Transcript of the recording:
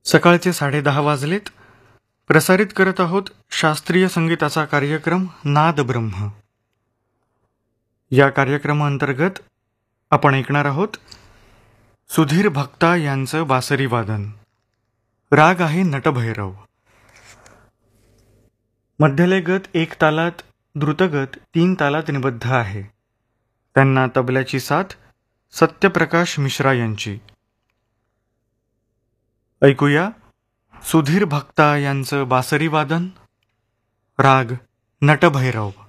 सकाळचे 10:30 वाजलेत. प्रसारित करत आहोत शास्त्रीय संगीताचा कार्यक्रम नाद ब्रह्म. या कार्यक्रमाअंतर्गत आपण ऐकणार आहोत सुधीर भक्ता यांचं बासरी वादन. राग आहे नटभैरव. मध्यले गत 1 तालात, द्रुतगत 3 तालात निबद्ध आहे. त्यांना तबल्याची साथ सत्यप्रकाश मिश्रा यांची. ऐकूया सुधीर भक्ता यांचं बासरी वादन. राग नटभैरव.